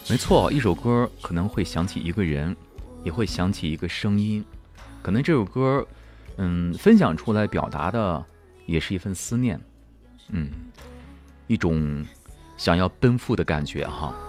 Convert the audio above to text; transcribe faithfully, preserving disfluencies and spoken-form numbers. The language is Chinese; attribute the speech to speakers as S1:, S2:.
S1: 没错，一首歌可能会想起一个人，也会想起一个声音。可能这首歌，嗯，分享出来表达的也是一份思念，嗯，一种想要奔赴的感觉哈。